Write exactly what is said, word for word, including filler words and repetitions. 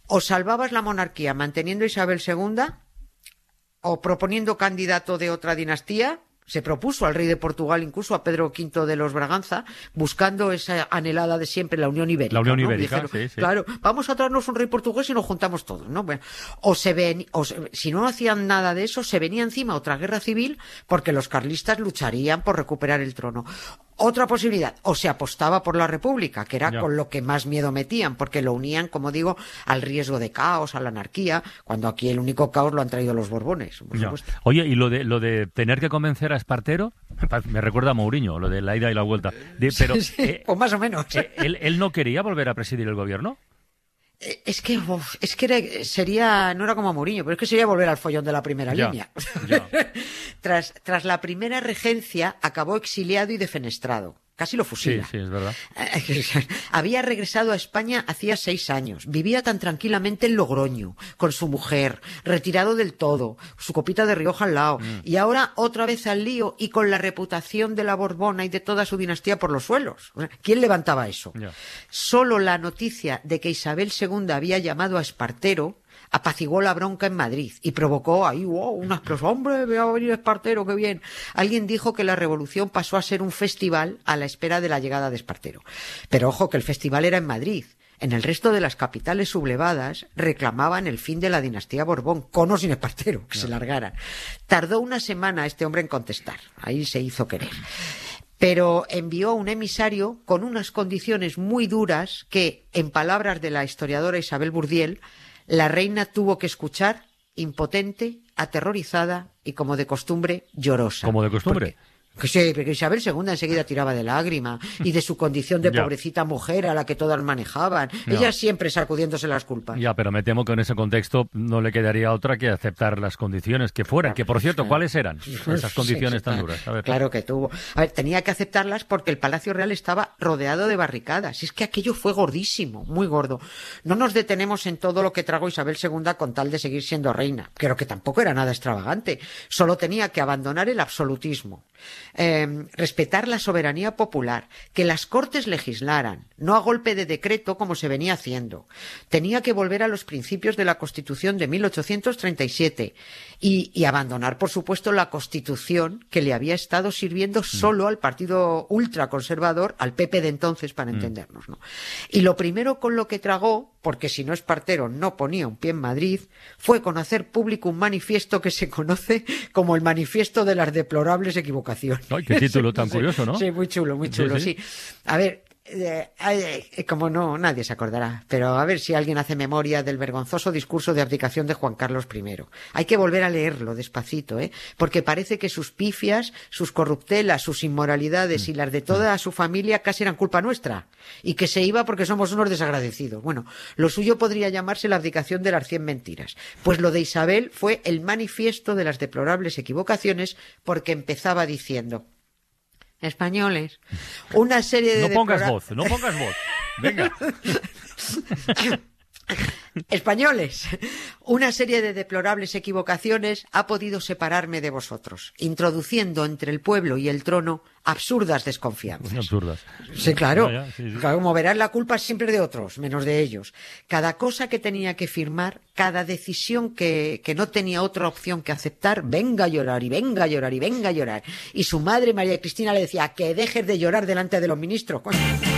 o salvabas la monarquía manteniendo a Isabel segunda, o proponiendo candidato de otra dinastía. Se propuso al rey de Portugal, incluso a Pedro quinto de los Braganza, buscando esa anhelada de siempre, la Unión Ibérica. La Unión ¿no? Ibérica, Dijeron, sí, sí. Claro, vamos a traernos un rey portugués y nos juntamos todos, ¿no? Bueno, o se ven, o se, si no hacían nada de eso, se venía encima otra guerra civil porque los carlistas lucharían por recuperar el trono. Otra posibilidad, o se apostaba por la República, que era Ya. con lo que más miedo metían, porque lo unían, como digo, al riesgo de caos, a la anarquía, cuando aquí el único caos lo han traído los Borbones, por Ya. supuesto. Oye, ¿y lo de lo de tener que convencer a Espartero? Me recuerda a Mourinho, lo de la ida y la vuelta. De- pero Sí, eh, pues más o menos. eh, él, él no quería volver a presidir el gobierno. Eh, Es que, uf, es que era- sería, no era como Mourinho, pero es que sería volver al follón de la primera Ya, línea. ya. tras, tras la primera regencia, acabó exiliado y defenestrado. Casi lo Sí, fusila. sí, es verdad. Había regresado a España hacía seis años. Vivía tan tranquilamente en Logroño, con su mujer, retirado del todo, su copita de Rioja al lado. Mm. Y ahora otra vez al lío y con la reputación de la Borbona y de toda su dinastía por los suelos. O sea, ¿quién levantaba eso? Ya. Solo la noticia de que Isabel segunda había llamado a Espartero apaciguó la bronca en Madrid y provocó ahí, wow, una explosión. ¡Hombre, va a venir Espartero, qué bien! Alguien dijo que la revolución pasó a ser un festival a la espera de la llegada de Espartero. Pero ojo, que el festival era en Madrid. En el resto de las capitales sublevadas reclamaban el fin de la dinastía Borbón, con o sin Espartero, que se largaran. Tardó una semana este hombre en contestar. Ahí se hizo querer. Pero envió un emisario con unas condiciones muy duras que, en palabras de la historiadora Isabel Bourdiel, la reina tuvo que escuchar, impotente, aterrorizada y, como de costumbre, llorosa. Como de costumbre. Porque, que sí, porque Isabel segunda enseguida tiraba de lágrima y de su condición de Ya. pobrecita mujer a la que todas manejaban. Ya. Ella siempre sacudiéndose las culpas. Ya, pero me temo que en ese contexto no le quedaría otra que aceptar las condiciones que fueran. Que, por cierto, ¿cuáles eran esas condiciones Sí, tan sí, duras? A ver. Claro que tuvo. A ver, tenía que aceptarlas porque el Palacio Real estaba rodeado de barricadas. Es que aquello fue gordísimo, muy gordo. No nos detenemos en todo lo que tragó Isabel segunda con tal de seguir siendo reina. Creo que tampoco era nada extravagante. Solo tenía que abandonar el absolutismo. Eh, respetar la soberanía popular, que las Cortes legislaran, no a golpe de decreto como se venía haciendo. Tenía que volver a los principios de la Constitución de mil ochocientos treinta y siete y, y abandonar, por supuesto, la Constitución que le había estado sirviendo solo al partido ultraconservador, al P P de entonces, para entendernos, ¿no? Y lo primero con lo que tragó, porque si no Espartero no ponía un pie en Madrid, fue con hacer público un manifiesto que se conoce como el Manifiesto de las Deplorables Equivocaciones. Ay, qué título tan Sí, curioso, ¿no? Sí, muy chulo, muy Sí, chulo, sí. sí. A ver, eh, eh, como no, nadie se acordará, pero a ver si alguien hace memoria del vergonzoso discurso de abdicación de Juan Carlos primero. Hay que volver a leerlo despacito, ¿eh? Porque parece que sus pifias, sus corruptelas, sus inmoralidades y las de toda su familia casi eran culpa nuestra, y que se iba porque somos unos desagradecidos. Bueno, lo suyo podría llamarse la abdicación de las cien mentiras. Pues lo de Isabel fue el manifiesto de las deplorables equivocaciones, porque empezaba diciendo: españoles, una serie de No pongas deplora- voz, no pongas voz. Venga. Españoles, una serie de deplorables equivocaciones ha podido separarme de vosotros, introduciendo entre el pueblo y el trono absurdas desconfianzas. Absurdas. Sí, claro. Ya, ya, sí, sí. Claro, como verás, la culpa es siempre de otros, menos de ellos. Cada cosa que tenía que firmar, cada decisión que, que no tenía otra opción que aceptar, venga a llorar y venga a llorar y venga a llorar. Y su madre, María Cristina, le decía: que dejes de llorar delante de los ministros, coño.